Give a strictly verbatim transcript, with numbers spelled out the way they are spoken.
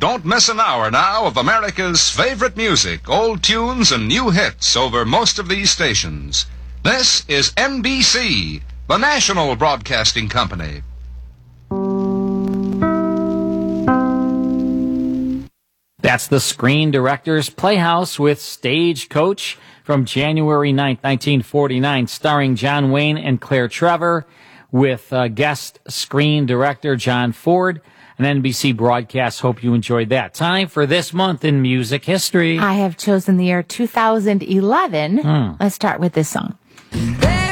Don't miss an hour now of America's favorite music, old tunes and new hits over most of these stations. This is N B C, the national broadcasting company. That's the Screen Directors Playhouse with Stagecoach from January ninth, nineteen forty-nine, starring John Wayne and Claire Trevor, with uh, guest screen director John Ford. An N B C broadcast. Hope you enjoyed that. Time for this month in music history. I have chosen the year two thousand eleven. Hmm. Let's start with this song.